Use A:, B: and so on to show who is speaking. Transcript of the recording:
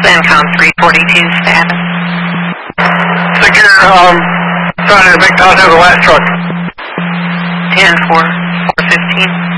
A: CENTCOM 342 status.
B: Secure, trying to make contact with the last truck.
A: 10-4, 415.